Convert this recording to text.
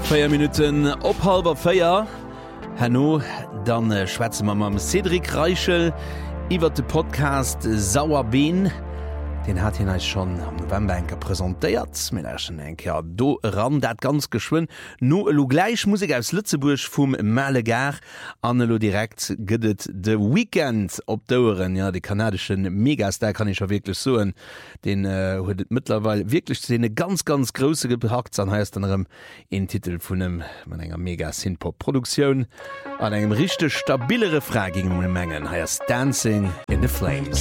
4 Minuten op halber Feier. Hanno, dann schwätze ma am Cedric Reichel iwwer de Podcast Sauerbean. Den hat hin schon am November präsentiert. Mirschen enker do ran dat ganz geschwind. No lo gleich Musik aus Lützeburg vum Malegar anlo direkt gëdet de Weekend op Douren. Ja, die kanadischen Megastar kann ich ja wirklich soen. Den huet mittlerweile wirklich eine ganz große gepackt an heißt anderem in Titel vun einem man enger mega Synthpop-Produktion an engem richtig stabilere Frage gegen Mengen heißt Dancing in the Flames.